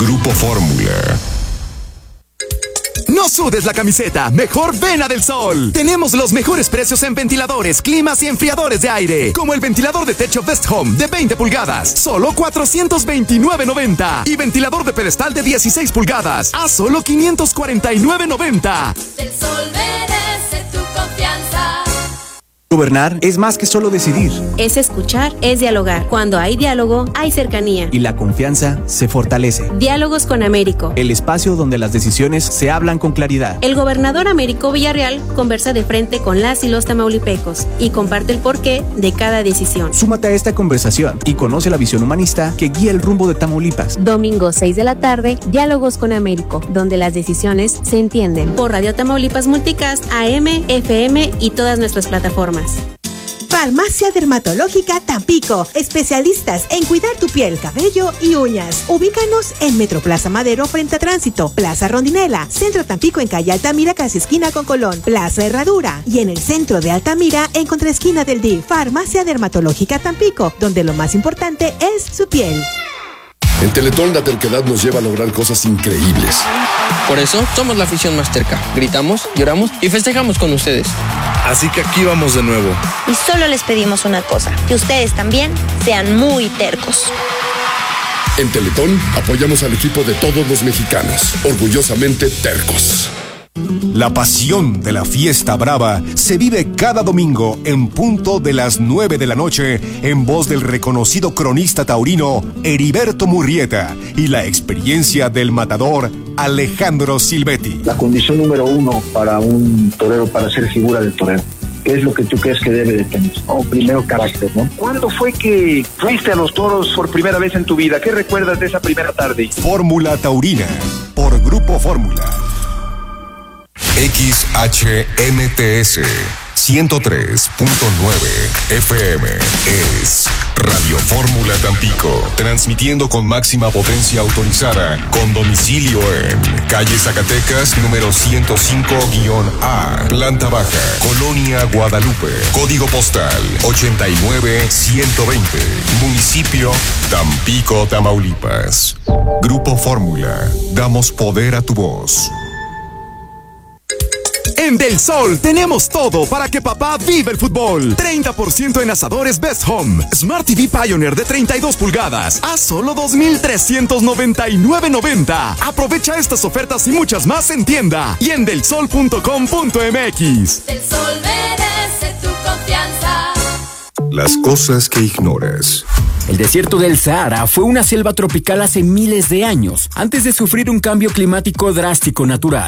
Grupo Fórmula. No sudes la camiseta, mejor ven a Del Sol. Tenemos los mejores precios en ventiladores, climas y enfriadores de aire, como el ventilador de techo Best Home de 20 pulgadas, solo $429.90, y ventilador de pedestal de 16 pulgadas, a solo $549.90. Del Sol merece tu confianza. Gobernar es más que solo decidir. Es escuchar, es dialogar. Cuando hay diálogo, hay cercanía. Y la confianza se fortalece. Diálogos con Américo. El espacio donde las decisiones se hablan con claridad. El gobernador Américo Villarreal conversa de frente con las y los tamaulipecos y comparte el porqué de cada decisión. Súmate a esta conversación y conoce la visión humanista que guía el rumbo de Tamaulipas. Domingo 6 de la tarde, Diálogos con Américo, donde las decisiones se entienden. Por Radio Tamaulipas Multicast, AM, FM y todas nuestras plataformas. Farmacia Dermatológica Tampico, especialistas en cuidar tu piel, cabello y uñas. Ubícanos en Metroplaza Madero frente a Tránsito, Plaza Rondinela, Centro Tampico en calle Altamira casi esquina con Colón, Plaza Herradura y en el centro de Altamira en contraesquina del DIF. Farmacia Dermatológica Tampico, donde lo más importante es su piel. En Teletón la terquedad nos lleva a lograr cosas increíbles. Por eso somos la afición más terca. Gritamos, lloramos y festejamos con ustedes. Así que aquí vamos de nuevo. Y solo les pedimos una cosa, que ustedes también sean muy tercos. En Teletón apoyamos al equipo de todos los mexicanos, orgullosamente tercos. La pasión de la fiesta brava se vive cada domingo en punto de las 9 de la noche en voz del reconocido cronista taurino Heriberto Murrieta y la experiencia del matador Alejandro Silvetti. La condición número uno para un torero, para ser figura del torero, ¿qué es lo que tú crees que debe de tener? Primero, carácter, ¿no? ¿Cuándo fue que fuiste a los toros por primera vez en tu vida? ¿Qué recuerdas de esa primera tarde? Fórmula Taurina, por Grupo Fórmula. XHNTS 103.9 FM es Radio Fórmula Tampico, transmitiendo con máxima potencia autorizada, con domicilio en calle Zacatecas, número 105-A, planta baja, Colonia Guadalupe, código postal 89120, municipio Tampico, Tamaulipas. Grupo Fórmula, damos poder a tu voz. En Del Sol tenemos todo para que papá viva el fútbol. 30% en asadores Best Home. Smart TV Pioneer de 32 pulgadas a solo $2,399.90. Aprovecha estas ofertas y muchas más en tienda y en delsol.com.mx. Del Sol merece tu confianza. Las cosas que ignoras. El desierto del Sahara fue una selva tropical hace miles de años, antes de sufrir un cambio climático drástico natural.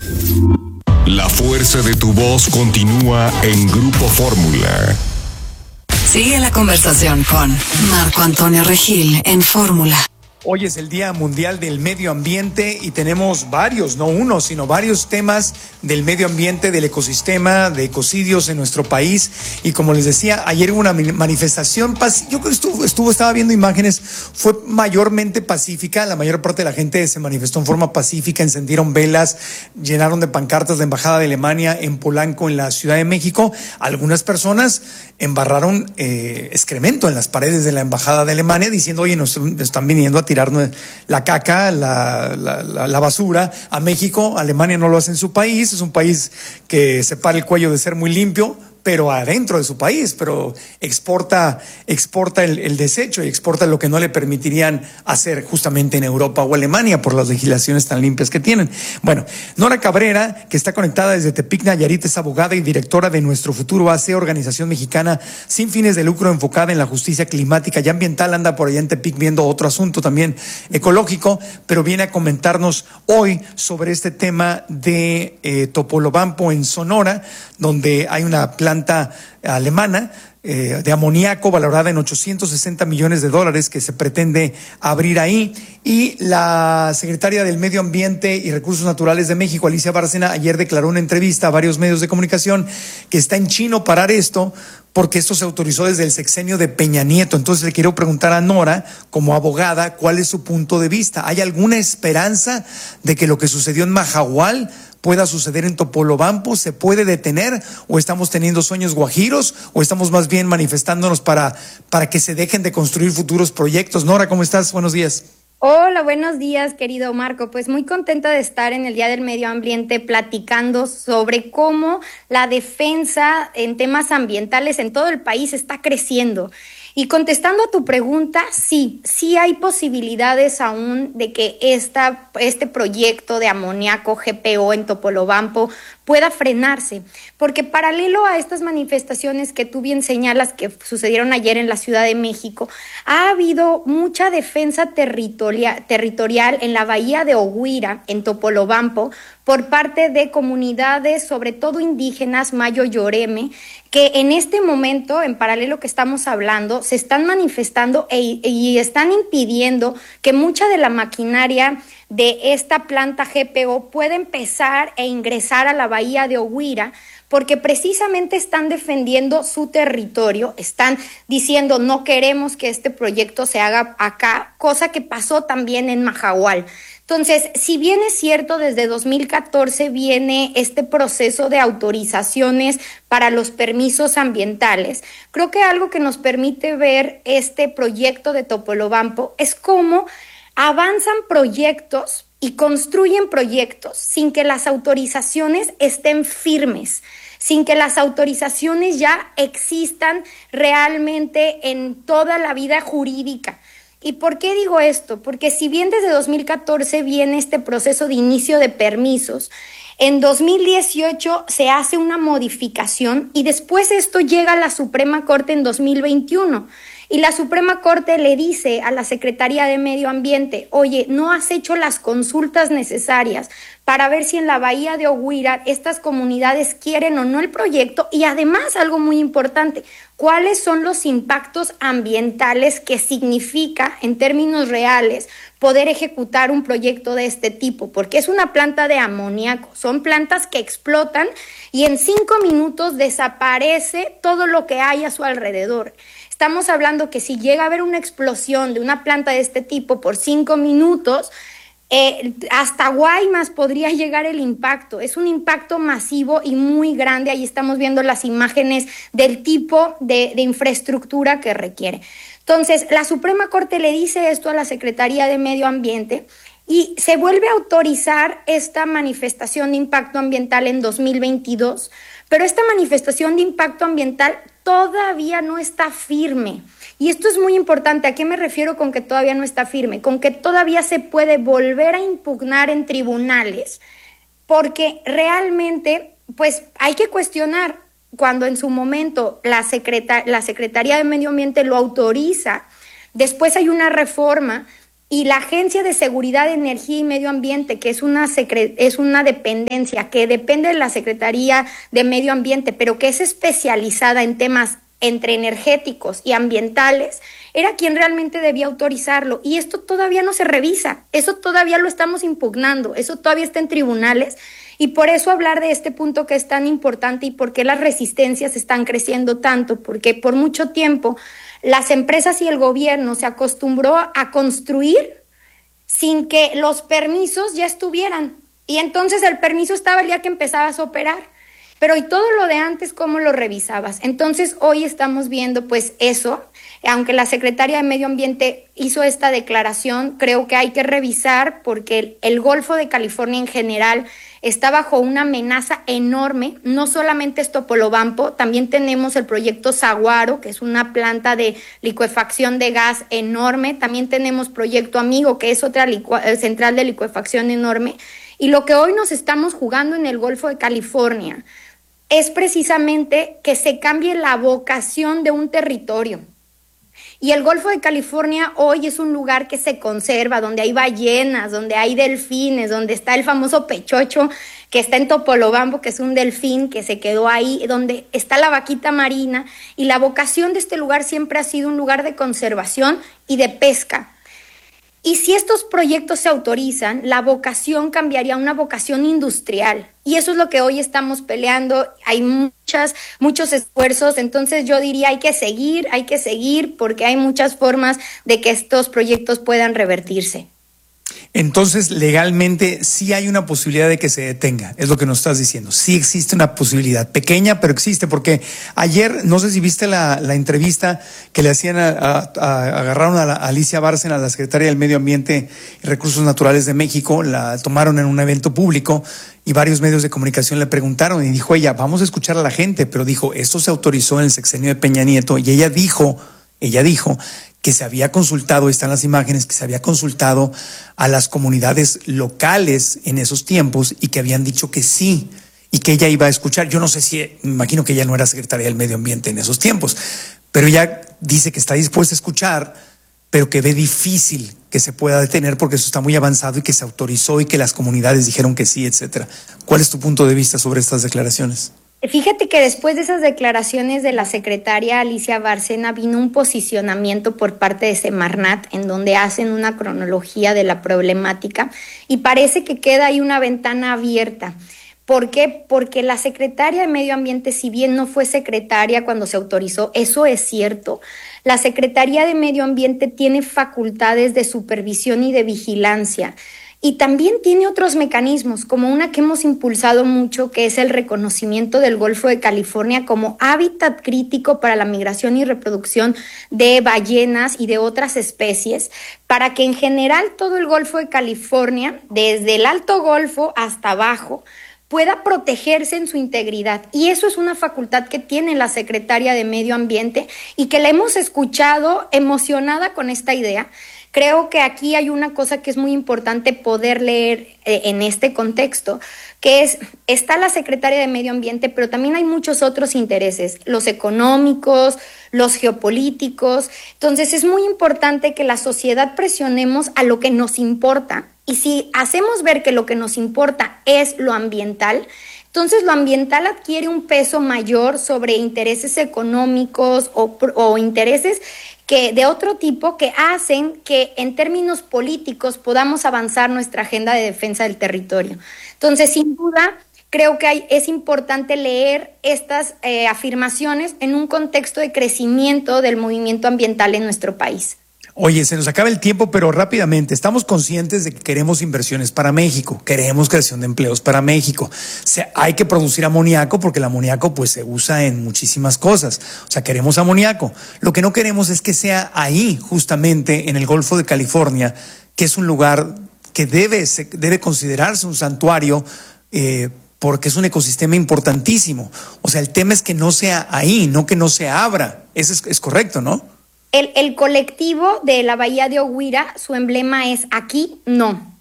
La fuerza de tu voz continúa en Grupo Fórmula. Sigue la conversación con Marco Antonio Regil en Fórmula. Hoy es el Día Mundial del Medio Ambiente y tenemos varios, no uno, sino varios temas del medio ambiente, del ecosistema, de ecocidios en nuestro país. Y como les decía, ayer hubo una manifestación, yo creo que estaba viendo imágenes, fue mayormente pacífica, la mayor parte de la gente se manifestó en forma pacífica, encendieron velas, llenaron de pancartas la Embajada de Alemania en Polanco, en la Ciudad de México. Algunas personas embarraron excremento en las paredes de la Embajada de Alemania diciendo, oye, nos están viniendo a tirar la caca, la basura a México. Alemania no lo hace en su país, es un país que se para el cuello de ser muy limpio, pero adentro de su país, pero exporta el desecho y exporta lo que no le permitirían hacer justamente en Europa o Alemania por las legislaciones tan limpias que tienen. Bueno, Nora Cabrera, que está conectada desde Tepic, Nayarit, es abogada y directora de Nuestro Futuro AC, organización mexicana sin fines de lucro enfocada en la justicia climática y ambiental, anda por allá en Tepic viendo otro asunto también ecológico, pero viene a comentarnos hoy sobre este tema de Topolobampo en Sonora, donde hay una planta alemana de amoníaco valorada en $860 millones que se pretende abrir ahí. Y la secretaria del Medio Ambiente y Recursos Naturales de México, Alicia Bárcena, ayer declaró en una entrevista a varios medios de comunicación que está en chino parar esto, porque esto se autorizó desde el sexenio de Peña Nieto. Entonces le quiero preguntar a Nora, como abogada, ¿cuál es su punto de vista? ¿Hay alguna esperanza de que lo que sucedió en Mahahual pueda suceder en Topolobampo? ¿Se puede detener? ¿O estamos teniendo sueños guajiros? ¿O estamos más bien manifestándonos para que se dejen de construir futuros proyectos? Nora, ¿cómo estás? Buenos días. Hola, buenos días, querido Marco. Pues muy contenta de estar en el Día del Medio Ambiente platicando sobre cómo la defensa en temas ambientales en todo el país está creciendo. Y contestando a tu pregunta, sí hay posibilidades aún de que este proyecto de amoníaco GPO en Topolobampo pueda frenarse, porque paralelo a estas manifestaciones que tú bien señalas que sucedieron ayer en la Ciudad de México, ha habido mucha defensa territorial en la bahía de Oguira, en Topolobampo, por parte de comunidades, sobre todo indígenas, Mayo Yoreme, que en este momento, en paralelo que estamos hablando, se están manifestando y están impidiendo que mucha de la maquinaria de esta planta GPO pueda empezar e ingresar a la bahía de Oguira, porque precisamente están defendiendo su territorio, están diciendo no queremos que este proyecto se haga acá, cosa que pasó también en Mahahual. Entonces, si bien es cierto, desde 2014 viene este proceso de autorizaciones para los permisos ambientales, creo que algo que nos permite ver este proyecto de Topolobampo es cómo avanzan proyectos y construyen proyectos sin que las autorizaciones estén firmes, sin que las autorizaciones ya existan realmente en toda la vida jurídica. ¿Y por qué digo esto? Porque si bien desde 2014 viene este proceso de inicio de permisos, en 2018 se hace una modificación y después esto llega a la Suprema Corte en 2021. Y la Suprema Corte le dice a la Secretaría de Medio Ambiente, oye, no has hecho las consultas necesarias para ver si en la bahía de Oguira estas comunidades quieren o no el proyecto y además algo muy importante, cuáles son los impactos ambientales que significa en términos reales poder ejecutar un proyecto de este tipo, porque es una planta de amoníaco, son plantas que explotan y en 5 minutos desaparece todo lo que hay a su alrededor. Estamos hablando que si llega a haber una explosión de una planta de este tipo por 5 minutos, hasta Guaymas podría llegar el impacto. Es un impacto masivo y muy grande. Ahí estamos viendo las imágenes del tipo de infraestructura que requiere. Entonces, la Suprema Corte le dice esto a la Secretaría de Medio Ambiente y se vuelve a autorizar esta manifestación de impacto ambiental en 2022, pero esta manifestación de impacto ambiental todavía no está firme. Y esto es muy importante. ¿A qué me refiero con que todavía no está firme? Con que todavía se puede volver a impugnar en tribunales, porque realmente pues hay que cuestionar cuando en su momento la Secretaría de Medio Ambiente lo autoriza, después hay una reforma y la Agencia de Seguridad de Energía y Medio Ambiente, que es una dependencia que depende de la Secretaría de Medio Ambiente, pero que es especializada en temas entre energéticos y ambientales, era quien realmente debía autorizarlo. Y esto todavía no se revisa, eso todavía lo estamos impugnando, eso todavía está en tribunales. Y por eso hablar de este punto que es tan importante y por qué las resistencias están creciendo tanto, porque por mucho tiempo las empresas y el gobierno se acostumbró a construir sin que los permisos ya estuvieran. Y entonces el permiso estaba el día que empezabas a operar. Pero y todo lo de antes, ¿cómo lo revisabas? Entonces hoy estamos viendo pues eso. Aunque la Secretaría de Medio Ambiente hizo esta declaración, creo que hay que revisar porque el Golfo de California en general está bajo una amenaza enorme. No solamente es Topolobampo, también tenemos el proyecto Saguaro, que es una planta de licuefacción de gas enorme. También tenemos Proyecto Amigo, que es otra central de licuefacción enorme. Y lo que hoy nos estamos jugando en el Golfo de California es precisamente que se cambie la vocación de un territorio. Y el Golfo de California hoy es un lugar que se conserva, donde hay ballenas, donde hay delfines, donde está el famoso pechocho que está en Topolobampo, que es un delfín que se quedó ahí, donde está la vaquita marina. Y la vocación de este lugar siempre ha sido un lugar de conservación y de pesca. Y si estos proyectos se autorizan, la vocación cambiaría a una vocación industrial. Y eso es lo que hoy estamos peleando. Hay muchos esfuerzos. Entonces yo diría hay que seguir, porque hay muchas formas de que estos proyectos puedan revertirse. Entonces, legalmente sí hay una posibilidad de que se detenga, es lo que nos estás diciendo. Sí existe una posibilidad, pequeña, pero existe, porque ayer, no sé si viste la entrevista que le hacían agarraron a Alicia Bárcena, la secretaria del Medio Ambiente y Recursos Naturales de México, la tomaron en un evento público y varios medios de comunicación le preguntaron y dijo ella, vamos a escuchar a la gente, pero dijo, esto se autorizó en el sexenio de Peña Nieto y ella dijo que se había consultado, están las imágenes, que se había consultado a las comunidades locales en esos tiempos y que habían dicho que sí y que ella iba a escuchar. Yo no sé si, me imagino que ella no era secretaria del Medio Ambiente en esos tiempos, pero ella dice que está dispuesta a escuchar, pero que ve difícil que se pueda detener porque eso está muy avanzado y que se autorizó y que las comunidades dijeron que sí, etcétera. ¿Cuál es tu punto de vista sobre estas declaraciones? Fíjate que después de esas declaraciones de la secretaria Alicia Bárcena vino un posicionamiento por parte de Semarnat en donde hacen una cronología de la problemática y parece que queda ahí una ventana abierta. ¿Por qué? Porque la secretaria de Medio Ambiente, si bien no fue secretaria cuando se autorizó, eso es cierto, la Secretaría de Medio Ambiente tiene facultades de supervisión y de vigilancia. Y también tiene otros mecanismos, como una que hemos impulsado mucho, que es el reconocimiento del Golfo de California como hábitat crítico para la migración y reproducción de ballenas y de otras especies, para que en general todo el Golfo de California, desde el Alto Golfo hasta abajo, pueda protegerse en su integridad. Y eso es una facultad que tiene la Secretaria de Medio Ambiente y que la hemos escuchado emocionada con esta idea. Creo que aquí hay una cosa que es muy importante poder leer en este contexto, que está la Secretaria de Medio Ambiente, pero también hay muchos otros intereses, los económicos, los geopolíticos. Entonces es muy importante que la sociedad presionemos a lo que nos importa. Y si hacemos ver que lo que nos importa es lo ambiental, entonces lo ambiental adquiere un peso mayor sobre intereses económicos o intereses de otro tipo que hacen que en términos políticos podamos avanzar nuestra agenda de defensa del territorio. Entonces, sin duda, creo que es importante leer estas afirmaciones en un contexto de crecimiento del movimiento ambiental en nuestro país. Oye, se nos acaba el tiempo, pero rápidamente, estamos conscientes de que queremos inversiones para México, queremos creación de empleos para México. Hay que producir amoníaco porque el amoníaco pues se usa en muchísimas cosas. O sea, queremos amoníaco. Lo que no queremos es que sea ahí, justamente en el Golfo de California, que es un lugar que debe considerarse un santuario porque es un ecosistema importantísimo. O sea, el tema es que no sea ahí, no que no se abra. Eso es correcto, ¿no? El colectivo de la Bahía de Oguira, su emblema es aquí, no.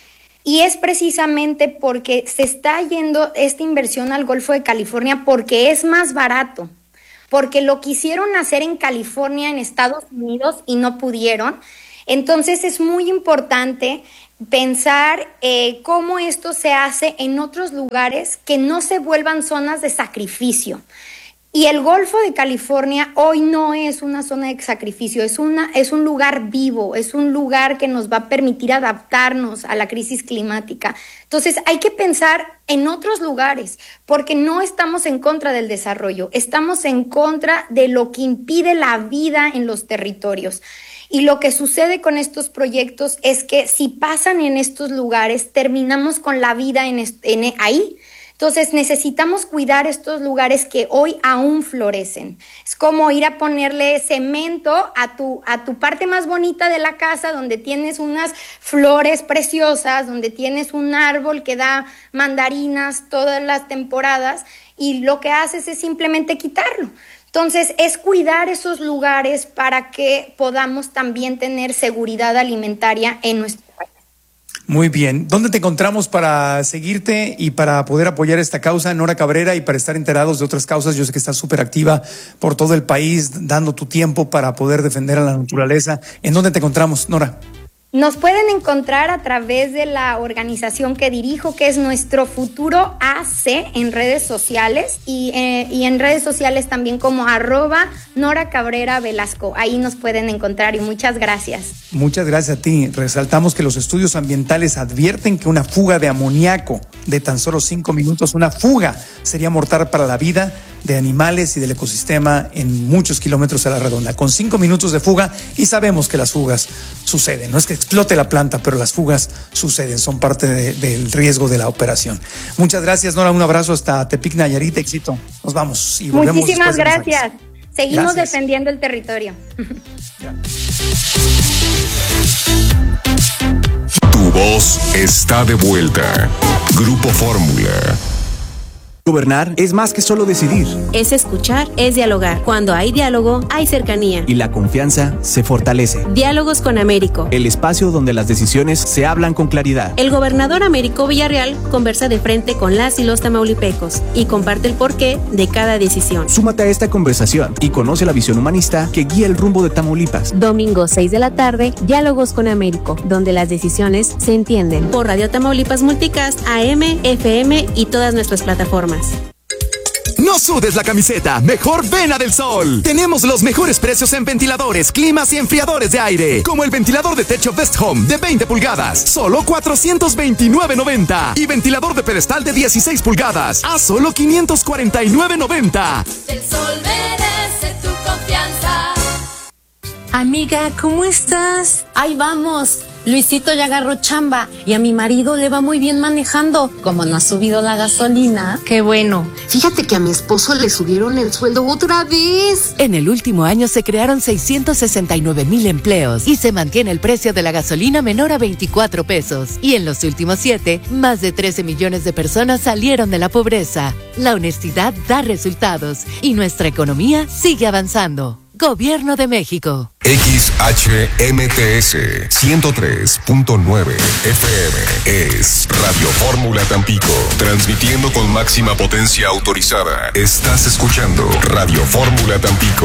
Y es precisamente porque se está yendo esta inversión al Golfo de California porque es más barato, porque lo quisieron hacer en California, en Estados Unidos, y no pudieron. Entonces es muy importante pensar cómo esto se hace en otros lugares que no se vuelvan zonas de sacrificio. Y el Golfo de California hoy no es una zona de sacrificio, es un lugar vivo, es un lugar que nos va a permitir adaptarnos a la crisis climática. Entonces hay que pensar en otros lugares, porque no estamos en contra del desarrollo, estamos en contra de lo que impide la vida en los territorios. Y lo que sucede con estos proyectos es que si pasan en estos lugares, terminamos con la vida ahí. Entonces necesitamos cuidar estos lugares que hoy aún florecen. Es como ir a ponerle cemento a tu parte más bonita de la casa, donde tienes unas flores preciosas, donde tienes un árbol que da mandarinas todas las temporadas, y lo que haces es simplemente quitarlo. Entonces es cuidar esos lugares para que podamos también tener seguridad alimentaria en nuestro país. Muy bien. ¿Dónde te encontramos para seguirte y para poder apoyar esta causa, Nora Cabrera, y para estar enterados de otras causas? Yo sé que estás súper activa por todo el país, dando tu tiempo para poder defender a la naturaleza. ¿En dónde te encontramos, Nora? Nos pueden encontrar a través de la organización que dirijo, que es Nuestro Futuro AC, en redes sociales y en redes sociales también como @Nora Cabrera Velasco. Ahí nos pueden encontrar y muchas gracias. Muchas gracias a ti. Resaltamos que los estudios ambientales advierten que una fuga de amoníaco de tan solo 5 minutos, una fuga, sería mortal para la vida de animales y del ecosistema en muchos kilómetros a la redonda, con 5 minutos de fuga, y sabemos que las fugas suceden. No es que explote la planta, pero las fugas suceden, son parte del riesgo de la operación. Muchas gracias, Nora, un abrazo hasta Tepic, Nayarit, éxito. Nos vamos y volvemos. Muchísimas gracias. Seguimos Gracias. defendiendo el territorio. Tu voz está de vuelta. Grupo Fórmula. Gobernar es más que solo decidir. Es escuchar, es dialogar. Cuando hay diálogo, hay cercanía. Y la confianza se fortalece. Diálogos con Américo. El espacio donde las decisiones se hablan con claridad. El gobernador Américo Villarreal conversa de frente con las y los tamaulipecos y comparte el porqué de cada decisión. Súmate a esta conversación y conoce la visión humanista que guía el rumbo de Tamaulipas. Domingo 6 de la tarde, Diálogos con Américo, donde las decisiones se entienden. Por Radio Tamaulipas Multicast, AM, FM y todas nuestras plataformas. No sudes la camiseta, mejor ven a Del Sol. Tenemos los mejores precios en ventiladores, climas y enfriadores de aire, como el ventilador de techo Best Home de 20 pulgadas, solo $429.90, y ventilador de pedestal de 16 pulgadas, a solo $549.90. Del Sol merece tu confianza. Amiga, ¿cómo estás? Ahí vamos. Luisito ya agarró chamba y a mi marido le va muy bien manejando. Como no ha subido la gasolina. Qué bueno. Fíjate que a mi esposo le subieron el sueldo otra vez. En el último año se crearon 669,000 empleos y se mantiene el precio de la gasolina menor a 24 pesos. Y en los últimos 7, más de 13 millones de personas salieron de la pobreza. La honestidad da resultados y nuestra economía sigue avanzando. Gobierno de México. XHMTS 103.9 FM es Radio Fórmula Tampico, transmitiendo con máxima potencia autorizada. Estás escuchando Radio Fórmula Tampico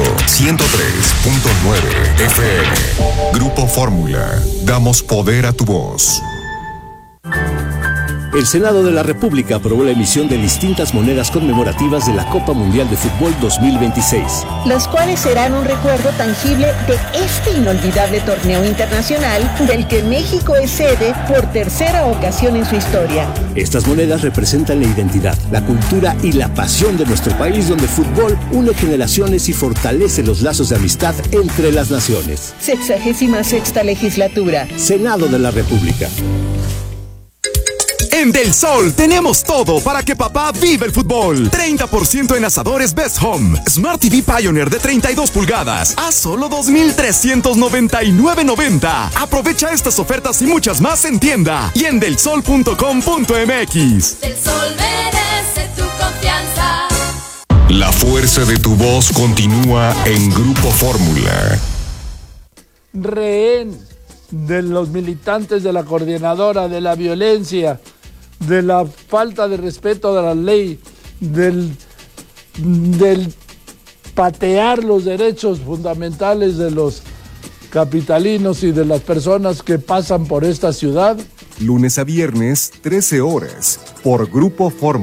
103.9 FM. Grupo Fórmula, damos poder a tu voz. El Senado de la República aprobó la emisión de distintas monedas conmemorativas de la Copa Mundial de Fútbol 2026. Los cuales serán un recuerdo tangible de este inolvidable torneo internacional del que México es sede por tercera ocasión en su historia. Estas monedas representan la identidad, la cultura y la pasión de nuestro país, donde el fútbol une generaciones y fortalece los lazos de amistad entre las naciones. 66ª legislatura. Senado de la República. En Del Sol tenemos todo para que papá viva el fútbol. 30% en asadores Best Home. Smart TV Pioneer de 32 pulgadas a solo $2,399.90. Aprovecha estas ofertas y muchas más en tienda y en delsol.com.mx. Del Sol merece tu confianza. La fuerza de tu voz continúa en Grupo Fórmula. Rehén de los militantes de la coordinadora, de la violencia, de la falta de respeto de la ley, del patear los derechos fundamentales de los capitalinos y de las personas que pasan por esta ciudad. Lunes a viernes, 13 horas, por Grupo Fórmula.